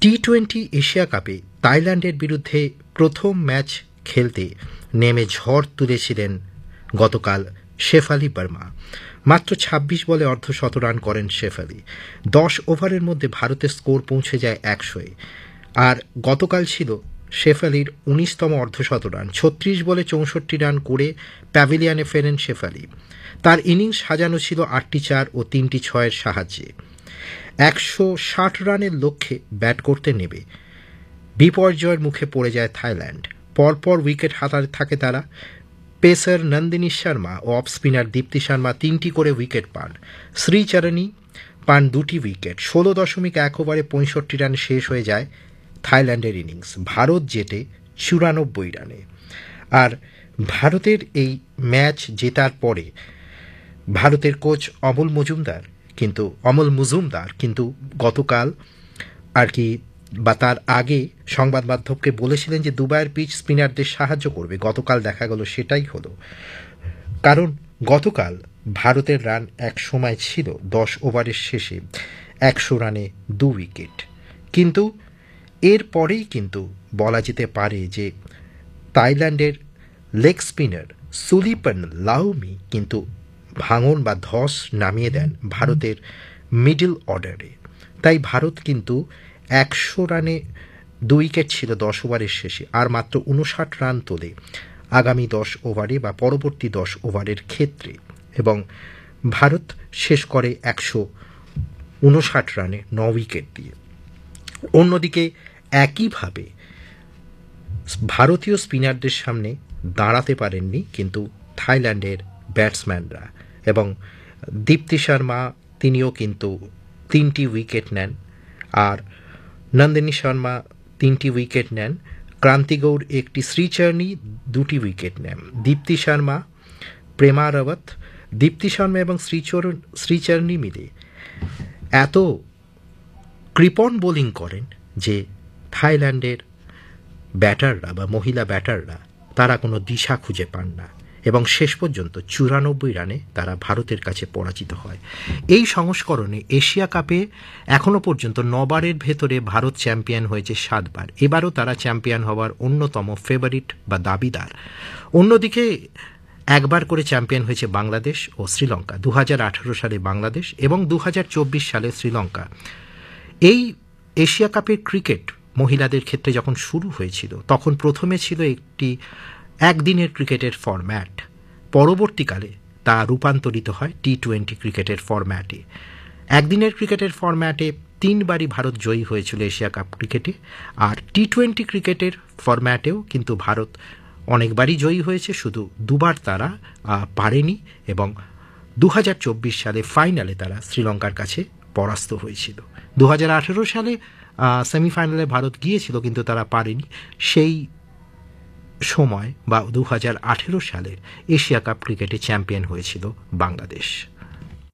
টি-20 Asia কাপে থাইল্যান্ডের বিরুদ্ধে প্রথম ম্যাচ খেলতে নেমে ঝড় তুলেছিলেন গতকাল শেফালি বর্মা। মাত্র ২৬ বলে অর্ধশত রান করেন শেফালি। ১০ ওভারের মধ্যে ভারতের স্কোর পৌঁছে যায় ১০০-এ। আর গতকাল ছিল শেফালির ১৯তম অর্ধশত রান। ৩৬ বলে ৬৪ রান করে প্যাভিলিয়নে ফেরেন শেফালি। তার ইনিংস সাজানো ছিল ৮টি ৪ ও ৩টি ৬-এর সাহায্যে। ১৬০ রানের লক্ষ্যে ব্যাট করতে নেবে বিপর্যয়ের মুখে পড়ে যায় থাইল্যান্ড। পরপর উইকেট হাতাতে থাকে তারা। পেসার নন্দিনী শর্মা ও অফ স্পিনার দীপ্তি শর্মা ৩টি করে উইকেট পান। শ্রীচরণী পান ২টি উইকেট। ১৬.১ ওভারে ৬৫ রানে শেষ হয়ে যায় থাইল্যান্ডের ইনিংস। ভারত জেতে ৯৪ রানে। আর ভারতের এই ম্যাচ জেতার পরে ভারতের কোচ অমল মজুমদার কিন্তু গতকাল আর কি বা তার আগে সংবাদ মাধ্যমকে বলেছিলেন যে দুবাইয়ের পিচ স্পিনারদের সাহায্য করবে। গতকাল দেখা গেল সেটাই হলো। কারণ গতকাল ভারতের রান এক সময় ছিল ১০ ওভারের শেষে ১০০ রানে ২ উইকেট। কিন্তু এরপরেই কিন্তু বলা যেতে পারে যে থাইল্যান্ডের লেগ স্পিনার সুলিপন লাউমি কিন্তু ভাঙন বা ধস নামিয়ে দেন ভারতের মিডল অর্ডারে। তাই ভারত কিন্তু ১০০ রানে ২ উইকেট ছিল ১০ ওভারের শেষে, আর মাত্র ৫৯ রান তোলে আগামী ১০ ওভারে বা পরবর্তী ১০ ওভারের ক্ষেত্রে, এবং ভারত শেষ করে ১৫৯ রানে ৯ উইকেট দিয়ে। অন্যদিকে একইভাবে ভারতীয় স্পিনারদের সামনে দাঁড়াতে পারেননি কিন্তু থাইল্যান্ডের ব্যাটসম্যানরা, এবং দীপ্তি শর্মা তিনিও কিন্তু ৩টি উইকেট নেন, আর নন্দিনী শর্মা 3টি উইকেট নেন। ক্রান্তি গৌড় একটি, শ্রীচরণী 2টি উইকেট নেন। দীপ্তি শর্মা, প্রেমা রাওয়াত, দীপ্তি শর্মা এবং শ্রীচরণী মিলে এত কৃপণ বোলিং করেন যে থাইল্যান্ডের ব্যাটাররা বা মহিলা ব্যাটাররা তারা কোনো দিশা খুঁজে পান না, এবং শেষ পর্যন্ত ৯৪ রানে তারা ভারতের কাছে পরাজিত হয়। এই সংস্করণে এশিয়া কাপে এখনও পর্যন্ত ৯বারের ভেতরে ভারত চ্যাম্পিয়ন হয়েছে ৭বার। এবারও তারা চ্যাম্পিয়ন হওয়ার অন্যতম ফেভারিট বা দাবিদার। অন্যদিকে একবার করে চ্যাম্পিয়ন হয়েছে বাংলাদেশ ও শ্রীলঙ্কা। ২০১৮ সালে বাংলাদেশ এবং ২০২৪ সালে শ্রীলঙ্কা। এই এশিয়া কাপের ক্রিকেট মহিলাদের ক্ষেত্রে যখন শুরু হয়েছিল তখন প্রথমে ছিল একটি একদিনের ক্রিকেটের ফরম্যাট। পরবর্তীকালে তা রূপান্তরিত হয় টি-20 ক্রিকেটের ফরম্যাটে। একদিনের ক্রিকেটের ফরম্যাটে 3বারই ভারত জয়ী হয়েছিল এশিয়া কাপ ক্রিকেটে, আর টি-20 ক্রিকেটের ফরম্যাটেও কিন্তু ভারত অনেকবারই জয়ী হয়েছে, শুধু 2বার তারা পারেনি, এবং ২০২৪ সালে ফাইনালে তারা শ্রীলঙ্কার কাছে পরাস্ত হয়েছিল। ২০১৮ সালে সেমিফাইনালে ভারত গিয়েছিল কিন্তু তারা পারেনি। সেই সময় বা ২০১৮ সালের এশিয়া কাপ ক্রিকেটে চ্যাম্পিয়ন হয়েছিল বাংলাদেশ।